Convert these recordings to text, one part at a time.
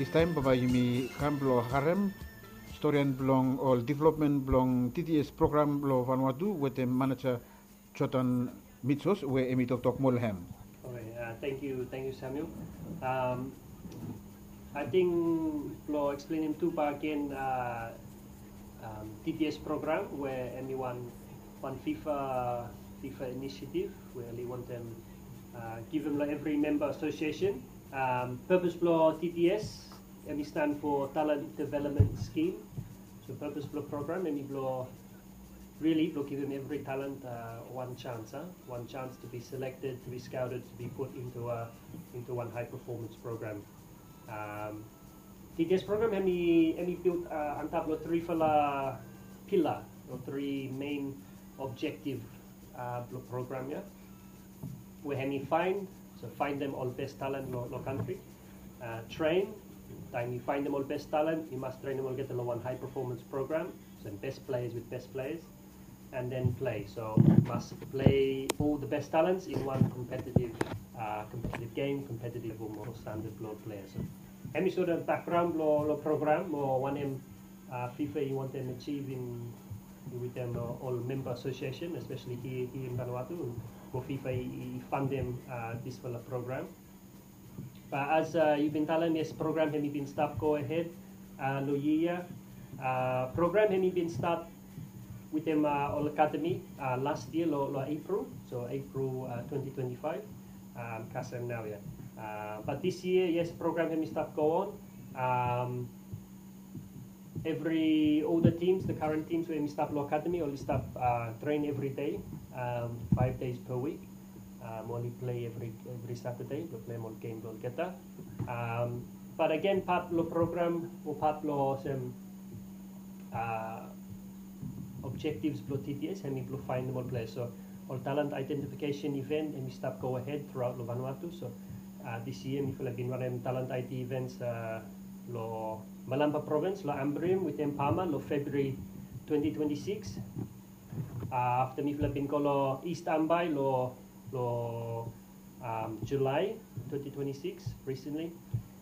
this time baba yumi kam blo harem historian belong or development belong TTS program blo Vanuatu with the manager Chotan Mitsos where emi tok Molham. Okay, thank you, Samuel. I think blo explaining to again TTS program where anyone one FIFA initiative where we want them give them like every member association. Purpose Blow TTS, and we stand for Talent Development Scheme. So Purpose Blow program, and we blow really give them every talent one chance to be selected, to be scouted, to be put into one high performance program. TTS program, and we built on top of three pillar or three main objective program, yeah. Where we find them all best talent in country. Train, time you find them all best talent, you must train them all get the one high performance program. So best players with best players, and then play. So must play all the best talents in one competitive game, competitive or more standard blow players. So any sort of background blow program or one FIFA you want them achieve with them all member association, especially here in Vanuatu. For FIFA fund them this program. But as you've been telling, yes, program has been start go ahead. Program has been start with them all academy last year, April, so April 2025. Kasem now, yeah. But this year, yes, program has been start go on. All the teams, the current teams who start Law Academy only start train every day, 5 days per week. Only play every Saturday. We play more game we'll get that. But again, part of the program or part of some objectives for TTS and we find them all players. So all talent identification event and we start go ahead throughout Vanuatu. So this year we have been running talent IT events. Malamba province, Ambrium with Empama, February 2026. After me have been called East Ambai, July 2026, recently.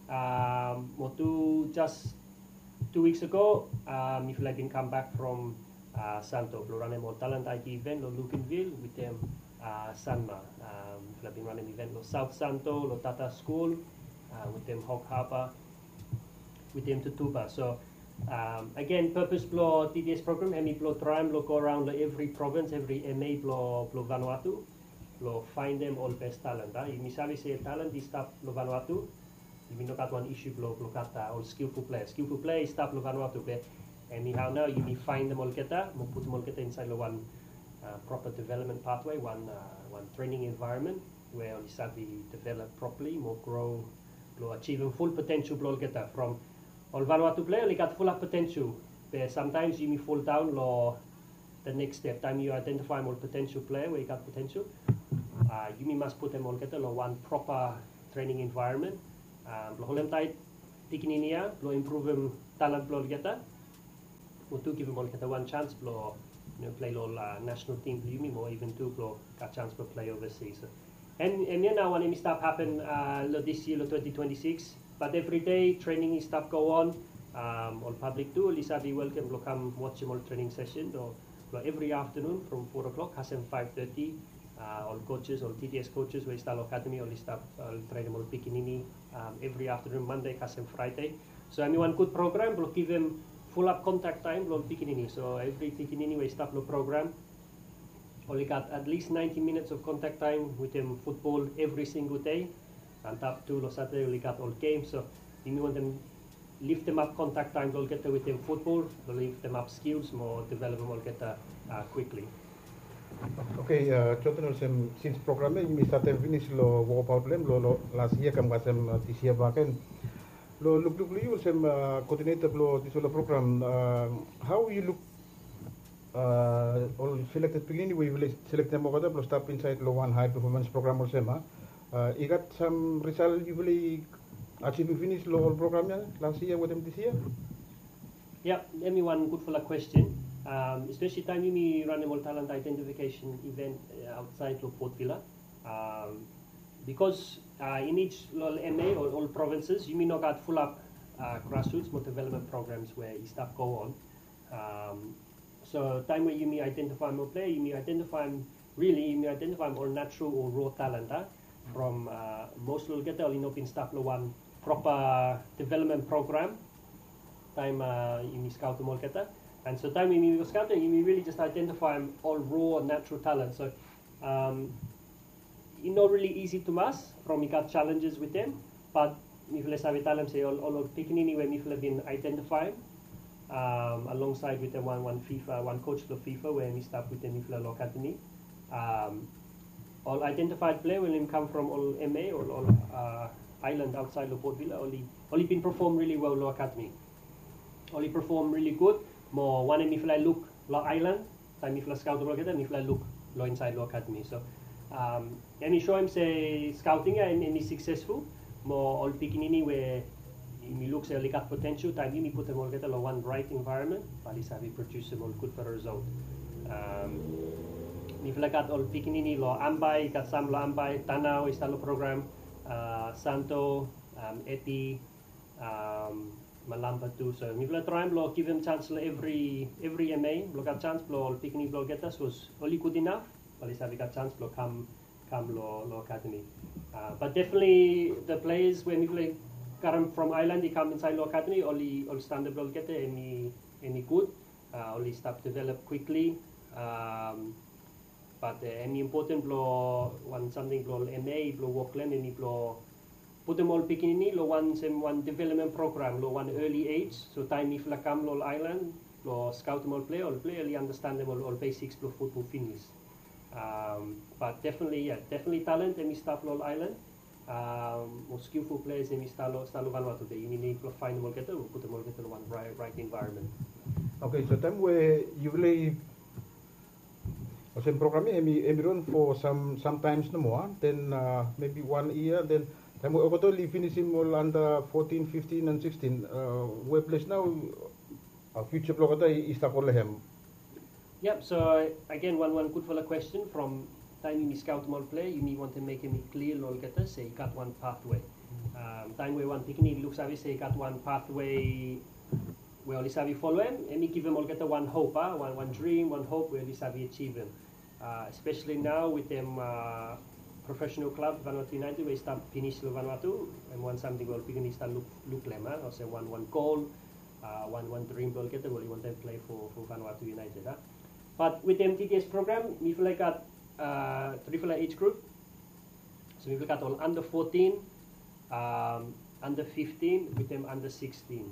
Just 2 weeks ago, me have been come back from Santo, running more talent IT event, Lucanville with them Sanma. We have been running event, South Santo, Tata School, with them Hog Harbour. With them to Tuba. So again, Purpose Blow TTS program, and we blow try and go around every province, every MA blow Vanuatu, blow find them all best talent. You misali say talent is stop Vanuatu. You know got one issue blow kata all skillful players. Skillful players stop Vanuatu. Anyhow now you may find them all kata, put them all kata inside one proper development pathway, one training environment where you start be developed properly, more grow, blow achieving full potential blow kata from. All Vanuatu player only got full of potential. But sometimes you may fall down the next step. Time you identify more potential player where you got potential, you may must put them on get one proper training environment. Holem tight taking in here, improve them talent blow get or to give them all get one chance blow play national team you may or even two blow got chance to play overseas. And now when it start happen this year 2026. But every day training is stuff go on. All public too. Lisa be welcome to come watch all training session or every afternoon from 4 o'clock. Hasem 5:30. All coaches, all TTS coaches, we start academy. All staff train them all Pikinini every afternoon. Monday, Hasem Friday. So anyone good program will give them full up contact time. All Pikinini. So every Pikinini we start the program. Only got at least 90 minutes of contact time with them football every single day. And top two, Saturday we got all games. So you want them lift them up contact time, they'll get with them football, they'll lift them up skills, more develop them all get quickly. Okay, Chotan since program we started finish lo war problem lo last year kam kasem this year baken lo look you sem coordinator lo this program how you look all selected pilini we will select them over the stop inside lo one high performance program or sema. You got some result you really achieving finish the whole program last year with them this year? Yeah, anyone good for a question. Especially time you run a more talent identification event outside of Port Vila. Because in each MA or all provinces, you may not got full up grassroots more development programs where you start go on. So time where you may identify more player, you may identify all natural or raw talent from most will get all in open staff one proper development program. Time you may scout them all get that. And so time when you scout them, you may really just identify all raw natural talent. So it's not really easy to mass from you got challenges with them, but if let's have talent say all picking anywhere if have been identified alongside with the one coach of FIFA where we start with the Nifla Academy. All identified player will come from all MA or all island outside of Port Vila only been performed really well Law Academy. Only perform really good. More one if I look Law Island, time if I scout look at them, if I look Law inside Law Academy. So any show him say scouting and any successful, more all beginning where he looks at got potential, time you put them all get a one right environment, but he's having produce them all good for a result. If I got all beginning law Ambai, got some law Ambai, Tanao is the program, Santo, Eti, Malamba too. So if I try and give them chance every MA, block a chance, blow picking blow get us was only good enough, but he's having a chance blow come law academy. But definitely the players when we play come from Ireland, they come inside law academy, only standard blow get any good, only start develop quickly. But any important blow something blow MA blow Walkland any blow put them all picking in one development program one early age so time if la come all island blow scout them all play understand them all basics blow football finish. But definitely talent and staff all island. More skillful players and stalo Vanuatu they you need to find them all get put them all get one right environment. Okay, so time where you really program emi run for sometimes no more, then maybe 1 year, then time we totally finish him all under 14, 15 and 16. Where place now future blogger is him. Yep, so again one good for the question from time you scout small play, you may want to make him clear all get us say you got one pathway. Time where one picnic looks at say you got one pathway where at least have you follow him and you give him all get one hope, one dream, one hope where at least have you achieve him. Especially now with them professional club Vanuatu United where start finish Vanuatu and want something well beginning start look them or say one goal, one dream goal get well you want them play for Vanuatu United. But with the MTTS program we feel like got triple age group. So we got all under 14, under 15 with them under 16.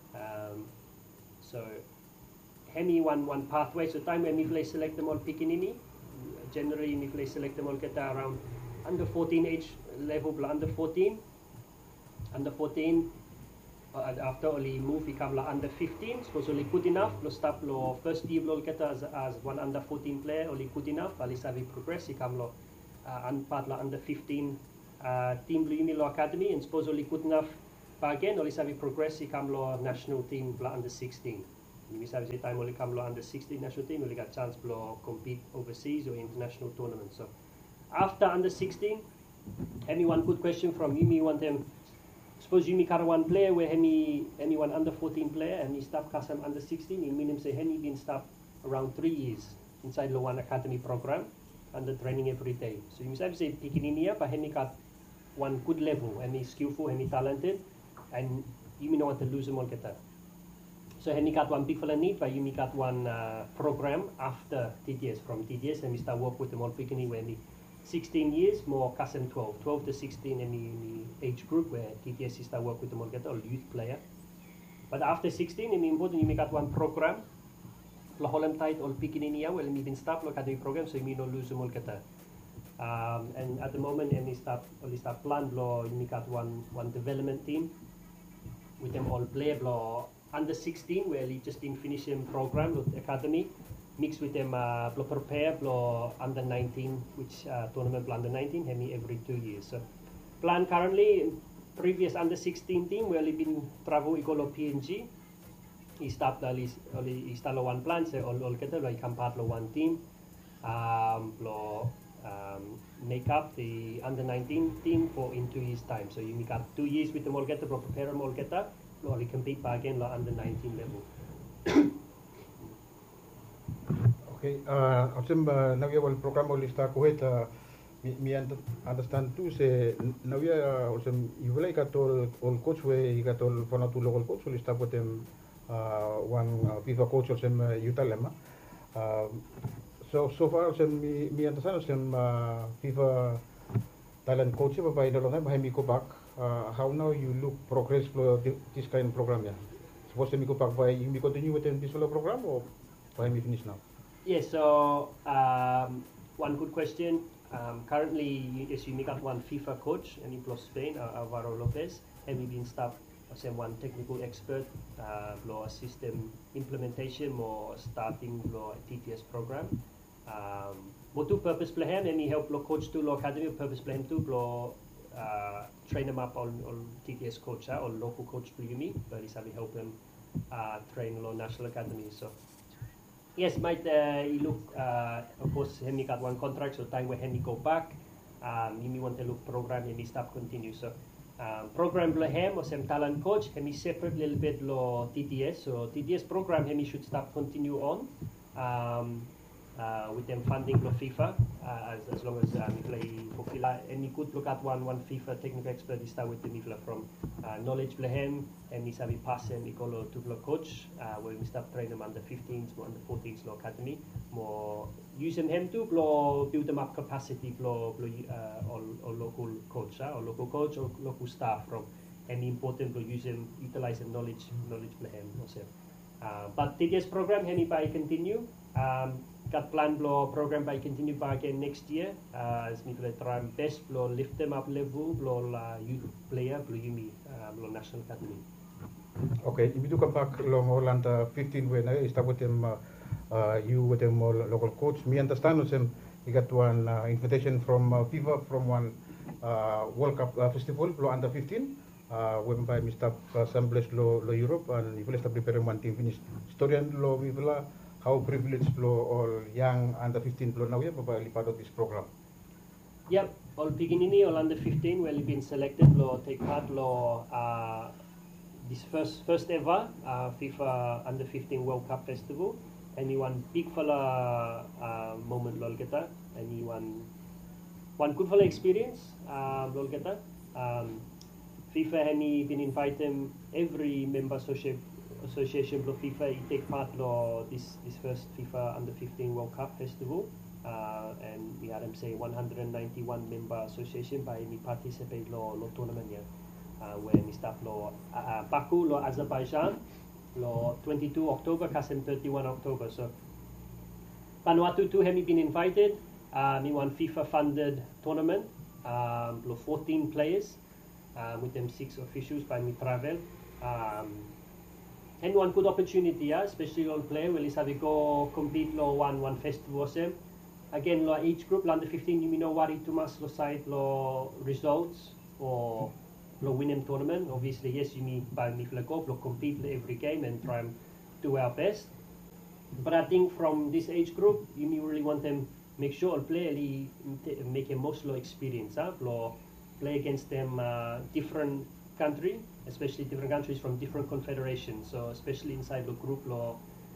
So Hemi one pathway. So time when we play select them all picking generally we play select them all get around under 14 age level under 14. Under 14 after only move become under 15 so only good enough lo stop lo first year lo get as one under 14 player only good enough at least have progress become lo part under 15 team lo academy and suppose only good enough but again only have progress become lo national team under 16. We have say time only come under 16 national team only got chance to compete overseas or international tournaments. So after under 16 any one good question from you may want them. Suppose you make one player where anyone under 14 player and he stop Kasam under 16, you mean him say he been stop around 3 years inside the one academy program under training every day. So you must say picking in here, but he got one good level and he's skillful and he's talented and you may not want to lose him all get that. So he got one big fella need, but you may got one program after TTS from TTS and we start work with them all picking when he 16 years more Kasem 12 to 16 any age group where TTS start work with them all get all youth player. But after 16 it's important you make got one program la Holland tight all picking in here well you been stop look at the program so you may not lose them all get that. And at the moment and only start plan blow you got one development team with them all play blow under 16 where he just been finishing program with academy mixed with them prepare under 19 which tournament under 19 every 2 years. So plan currently previous under 16 team where he been travel Igolo PNG he stopped he started one plan so all get he come part of one team make up the under 19 team for in 2 years time. So you got 2 years with them all get prepare them all get lo li compete ba again lo under 19 level. Okay, Ausem nawia wal program o lista kuhet mi understand tu se nawia Ausem iwala ikatol all coach we ikatol Vanuatu local coach lista potem FIFA coach Ausem yutalema. So far Ausem mi understand Ausem FIFA talent coach ba idolona ba mi ko back how now you look progress for this kind of program ya. Suppose mi ko back ba you continue with this program or by mi finish now? Yes, so one good question. Currently, as you make up one FIFA coach, and in Spain, Alvaro Lopez, and we've been staff as one technical expert, law system implementation or starting law TTS program. What two purpose plan, and he help law coach to law academy purpose plan to law train them up on TTS coach or local coach to me, but he's having help them train law national academy. So. Yes, might he look, of course, Henry got one contract, so time where Henry go back, you want to look program, Henry stop continue. So, program lo hem or some talent coach, Henry separate little bit lo TTS, so TTS program Henry should stop continue on, with them funding lo FIFA, as long as we play for Fila, and you could look at one FIFA technical expert, he start with the Mifla from knowledge blehem, and he sabi pass and he go to the coach, where we start training them under 15s, under 14s lo academy, more using him to build them up capacity or local coach or local staff from any important utilize the knowledge blehem also. But TTS program any by continue. Got plan blow program by continue by again next year. As me try best blow lift them up level blow youth player blow Yumi blow national academy. Okay, if you do come back long Holland 15 when I start with them you with them local coach. Me understand them you got one invitation from FIFA from one World Cup festival blow under 15. When by Mr. Assemblies lo Europe and if we start preparing one team finish historian lo Vivla how privileged lo all young under 15 lo now yeah by part of this program. Yep, all beginning all under 15 well been selected lo take part lo this first ever FIFA under 15 World Cup festival and one big fella moment lo kita and one good fella experience lo kita FIFA had been invited every member association of FIFA take part in this first FIFA under 15 World Cup festival and we had them say 191 member association by me participate lo tournament here where we start lo Baku lo Azerbaijan lo 22 October kasem 31 October so Vanuatu too had been invited me one FIFA funded tournament lo 14 players with them 6 officials by me travel and one good opportunity especially on play well is have we go compete lo one festival same again lo each group under 15 you know worry too much lo side lo results or lo win them tournament obviously yes you need by me go lo compete every game and try and do our best but I think from this age group you really want them make sure play make a most lo experience lo play against them different country, especially different countries from different confederations. So especially inside the group lo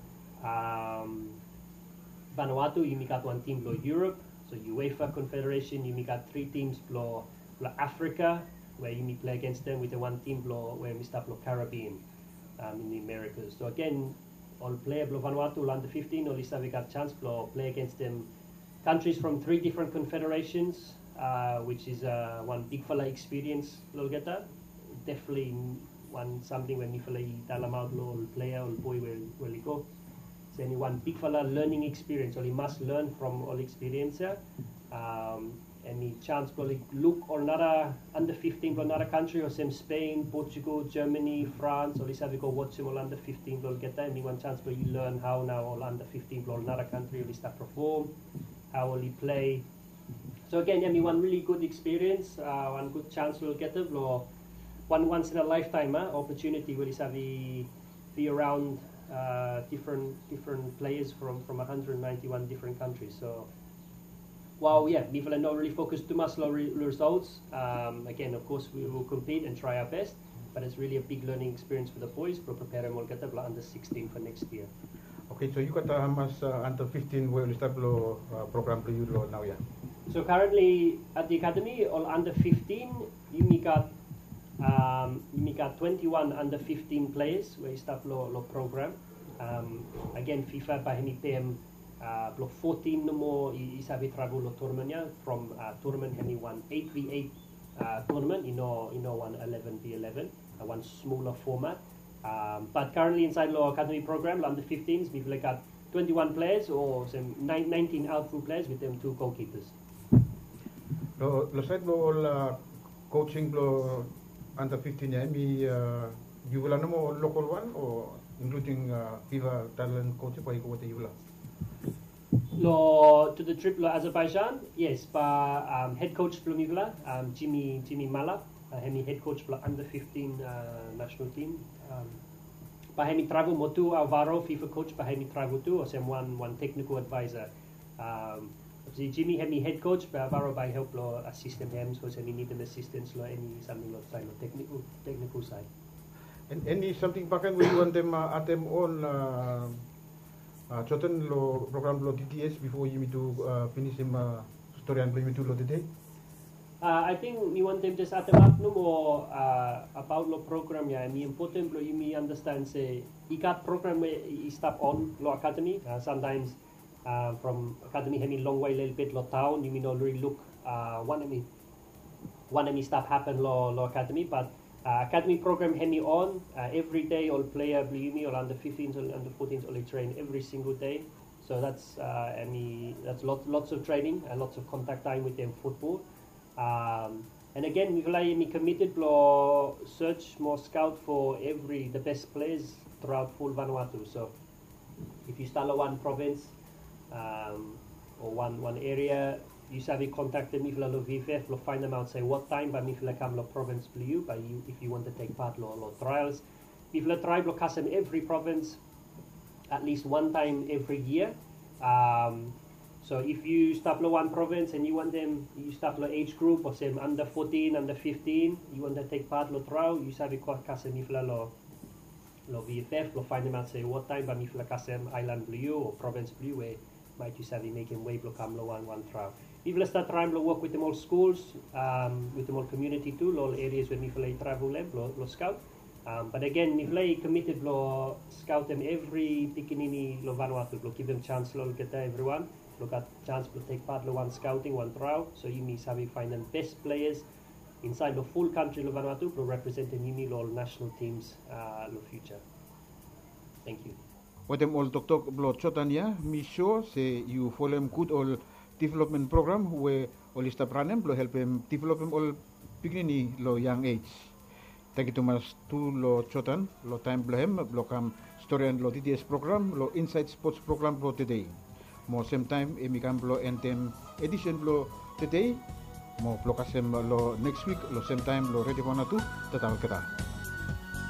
Vanuatu, you got one team lo Europe, so UEFA Confederation, you got 3 teams lo Africa, where you play against them with the one team lo where we start lo Caribbean in the Americas. So again, all play lo Vanuatu under 15, or we got chance lo play against them countries from 3 different confederations. Which is one big fella experience lo geta definitely one something when you fella dalam out lo player or boy will go so any one big fella learning experience or he must learn from all experience any chance to look or another under 15 for another country or some Spain, Portugal, Germany, France or have go watch him all under 15 will get any one chance where you learn how now all under 15 for another country will start perform how will he play. So again, I mean, one really good experience, one good chance we'll get it, one once in a lifetime opportunity where we be around different players from 191 different countries. So, while yeah, we will not really focus too much on results. Again, of course, we will compete and try our best. but it's really a big learning experience for the boys. We'll prepare them all get under 16 for next year. Okay, so you got mas under 15 where you start lo program to you lo now ya. So currently at the academy, all under 15, you got 21 under 15 players where you start lo program. Again, FIFA by hemi PM lo 14 no more isabi travel lo tournament ya from tournament hemi one 8v8 tournament in one 11v11 one smaller format. But currently inside lo academy program, under 15s, we've got 21 players or some 19 outfield players with them 2 goalkeepers. Lo side lo all coaching lo under 15 ya mi you will no local one or including FIFA talent coach pa iko you la. Lo to the trip lo Azerbaijan, yes, but head coach for Mivla, Jimmy Mala, hemi head coach for under 15 national team. But hemi travel motu Alvaro FIFA coach, but hemi travel too, or some one technical advisor. Jimmy hemi head coach, but Alvaro by help lo assistant him, so hemi need an assistance lo any something lo side lo technical side. And any something back when you want them at them on Chotan lo program lo DTS before you to finish him story and play to lo today. I think we want them just at the up no more about lo program ya. Me important lo you me understand say ikat program where you stop on lo academy. Sometimes from academy hemi long way little bit lo town you mean already look one of me stuff happen lo academy, but academy program hemi on every day all player believe me all under 15s or under 14s all train every single day. So that's that's lots of training and lots of contact time with them football. And again, we committed to search more scout for the best players throughout full Vanuatu. So if you start one province or one area, you savvy contact them if lo VFF, lo find them out, say what time, but if come lo province for you, but you if you want to take part lo trials. If lo try lo custom every province at least one time every year. So if you start lo one province and you want them, you start lo age group or say under 14, under 15, you want to take part lo trial, you savvy custom if lo VFF, lo find them out, say what time, but if lo custom island blue or province blue, where might you savvy make him wave lo come lo one trial. If let's start trying to work with them all schools, with them all community too, all areas where we travel them, lo scout. But again, if they committed lo scout them every beginning lo Vanuatu, lo give them chance lo get everyone, lo got chance to take part lo one scouting, one trial. So you may savvy find them best players inside the full country lo Vanuatu, lo representing you all national teams lo future. Thank you. What them all talk blo chotania, me sure say you follow them good all development program where all stop run blo help them develop them all beginning lo young age. Thank you too much to lo chotan lo time blo hem blo kam story and lo TTS program lo inside sports program blo today. Mo same time emi kam blo entem edition blo today mo blo kasem lo next week lo same time lo ready Vanuatu tatal kita.